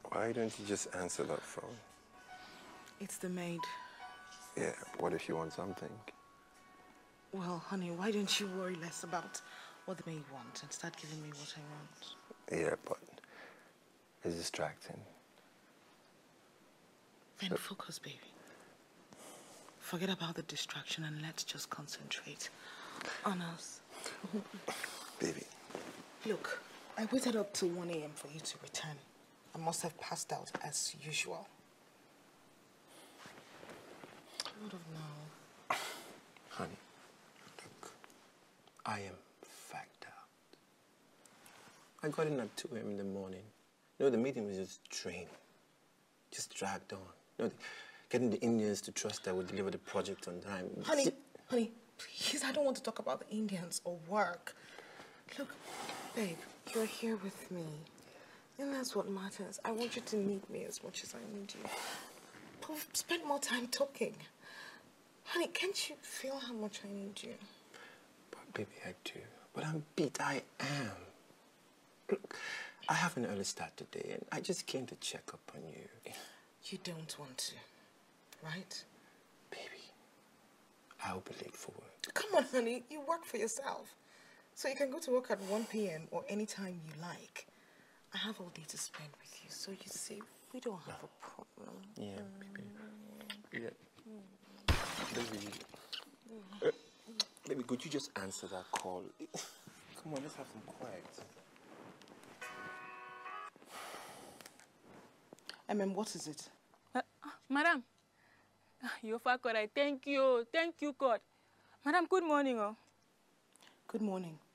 Why don't you just answer that phone? It's the maid. Yeah, what if you want something? Well, honey, why don't you worry less about what the maid wants and start giving me what I want? Yeah, but it's distracting. Then focus, baby. Forget about the distraction and let's just concentrate on us. Baby. Look, I waited up till 1 a.m. for you to return. I must have passed out as usual. What of now? Honey, look, I am fagged out. I got in at 2 a.m. in the morning. The meeting was just draining. Just dragged on. Getting the Indians to trust that we'll deliver the project on time. Honey, please, I don't want to talk about the Indians or work. Look, babe, you're here with me. And that's what matters. I want you to need me as much as I need you. But we've spent more time talking. Honey, can't you feel how much I need you? But baby, I do. But I'm beat. I am. Look, I have an early start today, and I just came to check up on you. You don't want to, right? Baby, I'll be late for work. Come on, honey. You work for yourself. So you can go to work at 1 p.m. or any time you like. I have all day to spend with you, so you see, we don't have a problem. Yeah, baby. Yeah. Baby, could you just answer that call? Come on, let's have some quiet. What is it? Madam, you're far correct. Thank you. Thank you, God. Madam, good morning. Good morning.